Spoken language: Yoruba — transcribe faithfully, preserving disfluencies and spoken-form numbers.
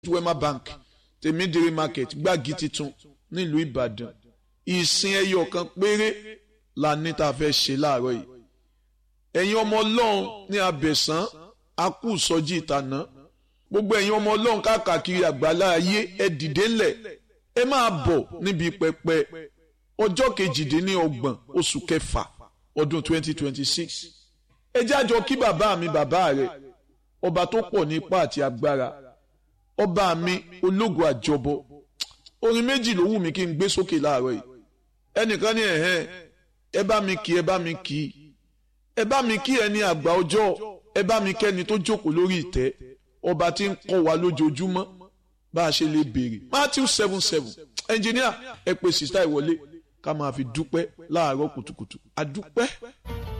Wema Bank Tèmídìrí market Gbági titun nílùú Ìbàdàn. Ìsìn ẹyọ kan péré la ní tá a fẹ́ ṣe láàárọ̀ yìí. Ẹ̀yin ọmọ Ọlọ́run ní Abẹ̀sán akú sọjí ìtànà. Gbogbo ẹ̀yin ọmọ Ọlọ́run káàkiri àgbàlá ayé ẹ dìde ńlẹ̀. Ẹ máa bọ̀ níbi pẹpẹ ọjọ́ kejìdínlọ́gbọ̀n oṣù kẹfà ọdún twenty twenty-six. Ẹ jájọ kí bàbá mi bàbá rẹ̀ ọba tó pọ̀ ní ipá àti agbára. Ọba mi ológo àjọbọ. Orin méjì ló wù mí kí n gbé sókè láàárọ̀ yìí. Ẹnìkan ní ẹ̀hẹ́n ẹ bá mi kí ẹ bá mi kí ẹ bá mi kí ẹni àgbà ọjọ́ ẹ bá mi kẹ́ni tó jókòó lórí ìtẹ́ ọba tí ń kọ́ wa lójoojúmọ́ bá a ṣe lè béèrè. Matthew seven seven ẹnjìníà ẹ pè sísá ìwọlé ká máa fi dúpẹ́ láàárọ̀ kùtùkùtù. A dúpẹ́.